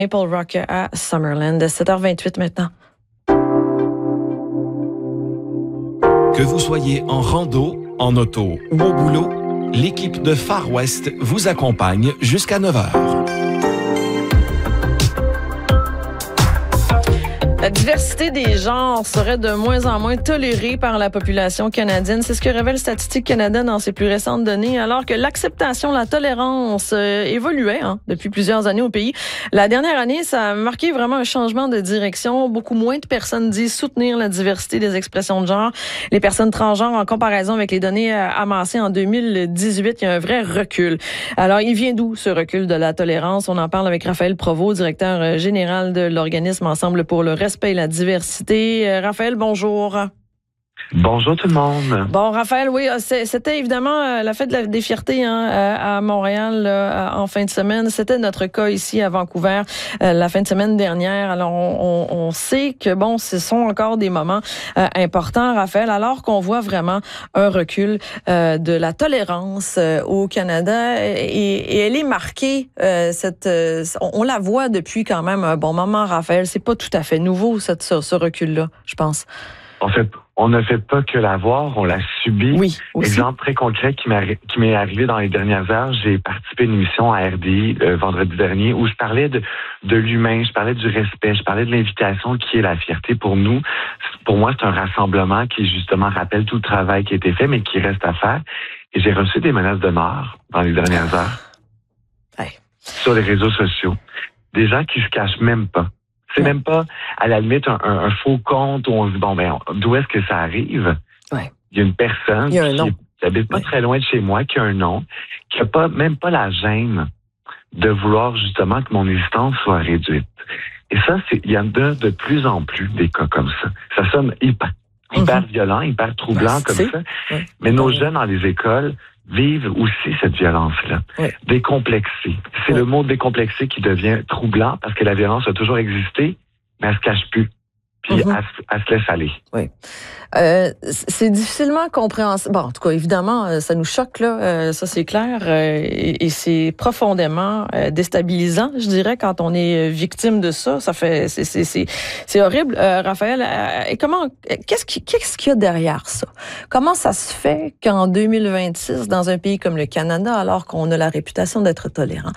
Maple Rock à Summerland, 7h28 maintenant. Que vous soyez en rando, en auto ou au boulot, l'équipe de Far West vous accompagne jusqu'à 9h. La diversité des genres serait de moins en moins tolérée par la population canadienne. C'est ce que révèle Statistique Canada dans ses plus récentes données, alors que l'acceptation, la tolérance évoluait depuis plusieurs années au pays. La dernière année, ça a marqué vraiment un changement de direction. Beaucoup moins de personnes disent soutenir la diversité des expressions de genre. Les personnes transgenres, en comparaison avec les données amassées en 2018, il y a un vrai recul. Alors, il vient d'où ce recul de la tolérance? On en parle avec Raphaël Provost, directeur général de l'organisme Ensemble pour le respect et la diversité. Raphaël, bonjour. Bonjour tout le monde. Bon, Raphaël, oui, c'était évidemment la fête des fiertés à Montréal en fin de semaine. C'était notre cas ici à Vancouver la fin de semaine dernière. Alors, on sait que, bon, ce sont encore des moments importants, Raphaël, alors qu'on voit vraiment un recul de la tolérance au Canada et elle est marquée, on la voit depuis quand même un bon moment, Raphaël. C'est pas tout à fait nouveau, ce recul-là, je pense. En fait, on ne fait pas que la voir, on l'a subi. Oui, aussi. Exemple très concret qui m'est arrivé dans les dernières heures, j'ai participé à une émission à RDI vendredi dernier où je parlais de l'humain, je parlais du respect, je parlais de l'invitation qui est la fierté pour nous. Pour moi, c'est un rassemblement qui justement rappelle tout le travail qui a été fait, mais qui reste à faire. Et j'ai reçu des menaces de mort dans les dernières heures sur les réseaux sociaux. Des gens qui se cachent même pas. C'est même pas, à la limite, un faux compte où on se dit, bon, ben, d'où est-ce que ça arrive? Ouais. Il y a une personne qui habite pas très loin de chez moi, qui a un nom, qui a même pas la gêne de vouloir justement que mon existence soit réduite. Et ça, il y en a de plus en plus des cas comme ça. Ça sonne hyper violent, hyper troublant comme ça. Ouais. Mais nos jeunes dans les écoles vivent aussi cette violence-là. Oui. Décomplexée. C'est le mot décomplexé qui devient troublant parce que la violence a toujours existé, mais elle se cache plus. Puis elle se laisse aller. Oui. C'est difficilement compréhensible. Bon, en tout cas, évidemment, ça nous choque, là. Ça, c'est clair. Et c'est profondément déstabilisant, je dirais, quand on est victime de ça. Ça fait, c'est horrible. Raphaël, qu'est-ce qu'il y a derrière ça? Comment ça se fait qu'en 2026, dans un pays comme le Canada, alors qu'on a la réputation d'être tolérant,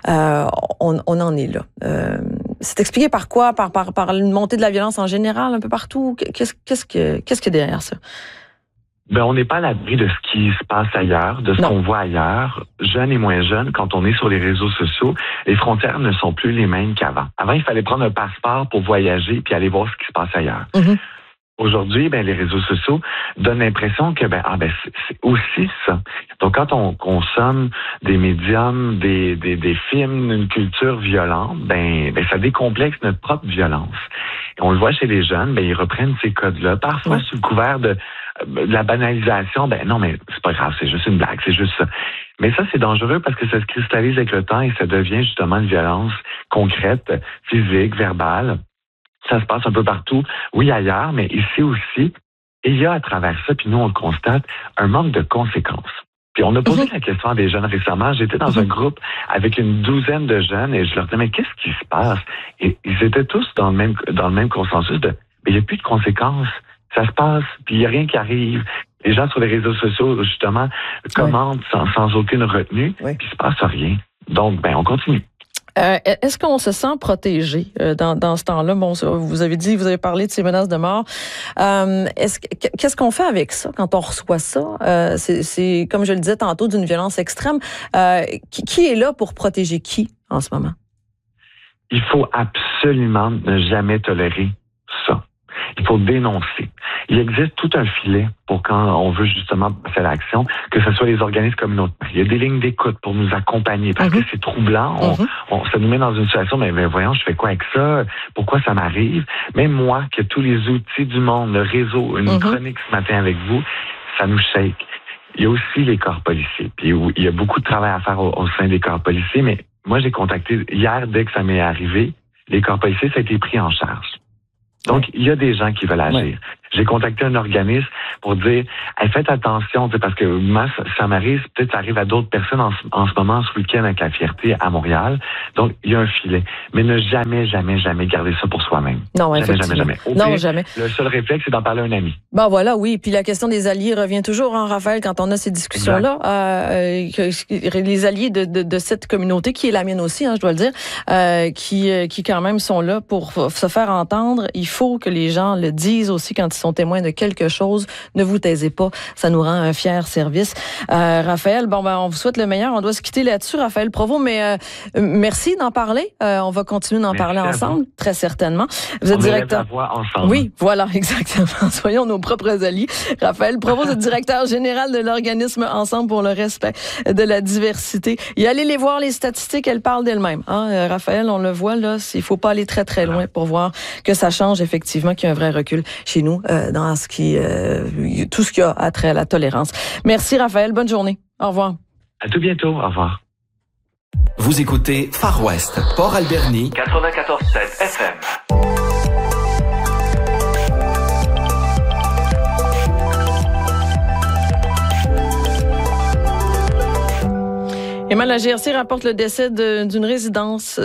on en est là? C'est expliqué par quoi? Par une montée de la violence en général, un peu partout? Qu'est-ce qu'il y a derrière ça? Ben, on n'est pas à l'abri de ce qui se passe ailleurs, de ce qu'on voit ailleurs. Jeunes et moins jeunes, quand on est sur les réseaux sociaux, les frontières ne sont plus les mêmes qu'avant. Avant, il fallait prendre un passeport pour voyager puis aller voir ce qui se passe ailleurs. Aujourd'hui, les réseaux sociaux donnent l'impression que c'est aussi ça. Donc, quand on consomme des médiums, des films, une culture violente, ça décomplexe notre propre violence. Et on le voit chez les jeunes, ils reprennent ces codes-là, parfois sous le couvert de la banalisation. Non, mais c'est pas grave, c'est juste une blague, c'est juste ça. Mais ça, c'est dangereux parce que ça se cristallise avec le temps et ça devient justement une violence concrète, physique, verbale. Ça se passe un peu partout, oui, ailleurs, mais ici aussi. Et il y a à travers ça, puis nous, on le constate, un manque de conséquences. Puis on a posé la question à des jeunes récemment. J'étais dans un groupe avec une douzaine de jeunes et je leur disais, mais qu'est-ce qui se passe? Et ils étaient tous dans le même consensus de, mais il n'y a plus de conséquences. Ça se passe, puis il n'y a rien qui arrive. Les gens sur les réseaux sociaux, justement, commentent sans aucune retenue, puis il ne se passe rien. Donc, on continue. Est-ce qu'on se sent protégé dans ce temps-là? Bon, vous avez parlé de ces menaces de mort. Qu'est-ce qu'on fait avec ça quand on reçoit ça? C'est comme je le disais tantôt, d'une violence extrême. Qui est là pour protéger qui en ce moment? Il faut absolument ne jamais tolérer ça. Il faut dénoncer. Il existe tout un filet pour quand on veut justement passer à l'action, que ce soit les organismes communautaires. Il y a des lignes d'écoute pour nous accompagner parce que c'est troublant. Ça nous met dans une situation, mais voyons, je fais quoi avec ça? Pourquoi ça m'arrive? Même moi, qui ai tous les outils du monde, le réseau, une chronique ce matin avec vous, ça nous shake. Il y a aussi les corps policiers. Puis il y a beaucoup de travail à faire au sein des corps policiers, mais moi, j'ai contacté hier, dès que ça m'est arrivé, les corps policiers, ça a été pris en charge. Donc, il y a des gens qui veulent agir. J'ai contacté un organisme pour dire, hey, faites attention, parce que moi, ça m'arrive, peut-être ça arrive à d'autres personnes en ce moment, ce week-end avec la Fierté à Montréal. Donc, il y a un filet. Mais ne jamais garder ça pour soi-même. Non, effectivement. Jamais. Jamais. Le seul réflexe, c'est d'en parler à un ami. Ben voilà, oui. Puis la question des alliés revient toujours, hein, Raphaël, quand on a ces discussions-là. Les alliés de cette communauté, qui est la mienne aussi, hein, je dois le dire, qui quand même sont là pour se faire entendre. Il faut que les gens le disent aussi quand ils sont témoins de quelque chose. Ne vous taisez pas, ça nous rend un fier service. Raphaël, on vous souhaite le meilleur. On doit se quitter là-dessus, Raphaël Provost, mais merci d'en parler. On va continuer d'en parler ensemble, très certainement. Vous êtes directeur. La voix ensemble. Oui, voilà, exactement. Soyons nos propres alliés. Raphaël Provost, directeur général de l'organisme Ensemble pour le respect de la diversité. Et allez les voir, les statistiques, elles parlent d'elles-mêmes. Hein, Raphaël, on le voit là, il faut pas aller très très loin pour voir que ça change effectivement, qu'il y a un vrai recul chez nous dans tout ce qui a trait à la tolérance. Merci Raphaël, bonne journée. Au revoir. À tout bientôt, au revoir. Vous écoutez Far West, Port Alberni, 94.7 FM. Emma, la GRC rapporte le décès d'une résidente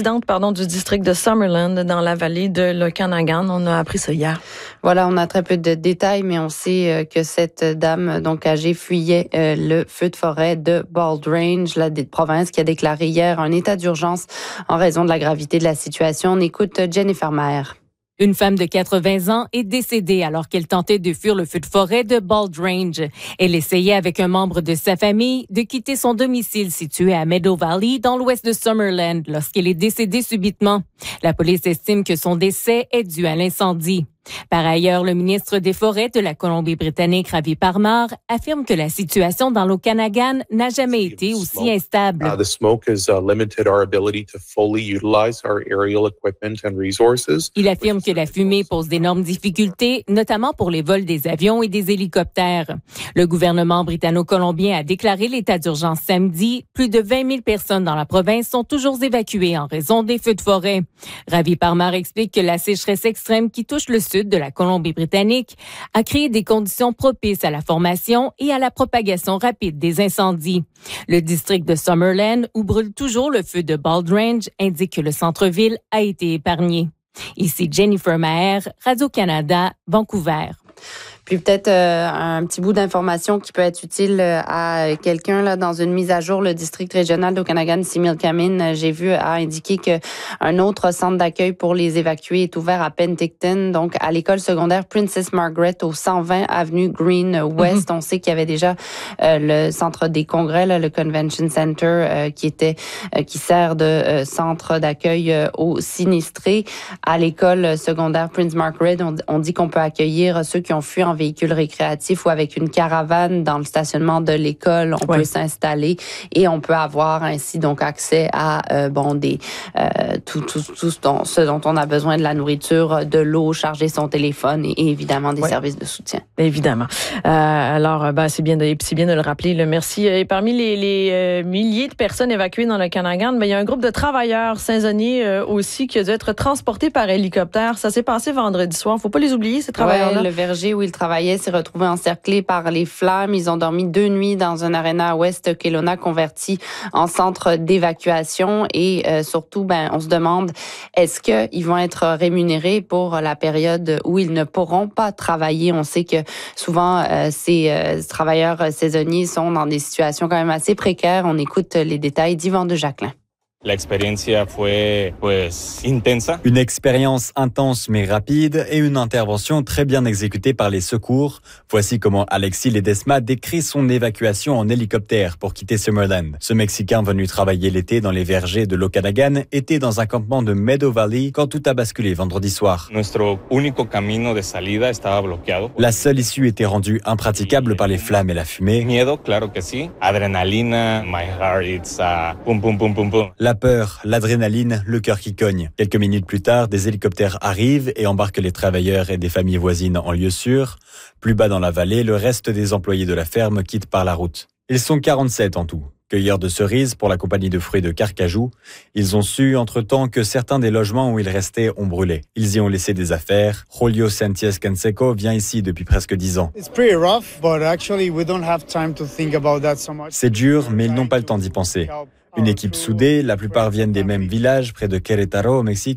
du district de Summerland dans la vallée de l'Okanagan. On a appris ça hier. Voilà, on a très peu de détails, mais on sait que cette dame, donc âgée, fuyait le feu de forêt de Bald Range, la province qui a déclaré hier un état d'urgence en raison de la gravité de la situation. On écoute Jennifer Maher. Une femme de 80 ans est décédée alors qu'elle tentait de fuir le feu de forêt de Bald Range. Elle essayait avec un membre de sa famille de quitter son domicile situé à Meadow Valley dans l'ouest de Summerland lorsqu'elle est décédée subitement. La police estime que son décès est dû à l'incendie. Par ailleurs, le ministre des Forêts de la Colombie-Britannique, Ravi Parmar, affirme que la situation dans l'Okanagan n'a jamais été aussi instable. The smoke has limited our ability to fully utilize our aerial equipment and resources. Il affirme que la fumée pose d'énormes difficultés, notamment pour les vols des avions et des hélicoptères. Le gouvernement britanno-colombien a déclaré l'état d'urgence samedi. Plus de 20 000 personnes dans la province sont toujours évacuées en raison des feux de forêt. Ravi Parmar explique que la sécheresse extrême qui touche le sud de la Colombie-Britannique a créé des conditions propices à la formation et à la propagation rapide des incendies. Le district de Summerland, où brûle toujours le feu de Bald Range, indique que le centre-ville a été épargné. Ici Jennifer Maher, Radio-Canada, Vancouver. Puis peut-être un petit bout d'information qui peut être utile à quelqu'un là dans une mise à jour. Le district régional d'Okanagan, Similkameen, j'ai vu, a indiqué qu'un autre centre d'accueil pour les évacués est ouvert à Penticton, donc à l'école secondaire Princess Margaret au 120 avenue Green West. On sait qu'il y avait déjà le centre des congrès, là, le Convention Center, qui sert de centre d'accueil aux sinistrés. À l'école secondaire Prince Margaret, on dit qu'on peut accueillir ceux qui ont fui en véhicule récréatif ou avec une caravane dans le stationnement de l'école. On peut s'installer et on peut avoir ainsi donc accès à tout ce dont on a besoin, de la nourriture, de l'eau, charger son téléphone et évidemment des services de soutien. Évidemment. Alors, c'est bien de le rappeler. Merci. Et parmi les milliers de personnes évacuées dans le Okanagan, il y a un groupe de travailleurs saisonniers aussi qui a dû être transportés par hélicoptère. Ça s'est passé vendredi soir. Faut pas les oublier, ces travailleurs-là. Le verger où ils travaillaient s'est retrouvé encerclé par les flammes. Ils ont dormi 2 nuits dans un aréna à West Kelowna converti en centre d'évacuation et surtout, on se demande, est-ce qu'ils vont être rémunérés pour la période où ils ne pourront pas travailler? On sait que souvent, ces travailleurs saisonniers sont dans des situations quand même assez précaires. On écoute les détails d'Yvan de Jacquelin. Une expérience intense mais rapide et une intervention très bien exécutée par les secours. Voici comment Alexis Ledesma décrit son évacuation en hélicoptère pour quitter Summerland. Ce Mexicain venu travailler l'été dans les vergers de l'Okanagan était dans un campement de Meadow Valley quand tout a basculé vendredi soir. La seule issue était rendue impraticable par les flammes et la fumée. La peur, l'adrénaline, le cœur qui cogne. Quelques minutes plus tard, des hélicoptères arrivent et embarquent les travailleurs et des familles voisines en lieu sûr. Plus bas dans la vallée, le reste des employés de la ferme quittent par la route. Ils sont 47 en tout. Cueilleurs de cerises pour la compagnie de fruits de Carcajou, ils ont su entre-temps que certains des logements où ils restaient ont brûlé. Ils y ont laissé des affaires. Julio Sánchez Canseco vient ici depuis presque 10 ans. C'est dur, mais ils n'ont pas le temps d'y penser. Une équipe soudée, la plupart viennent des mêmes villages près de Querétaro au Mexique.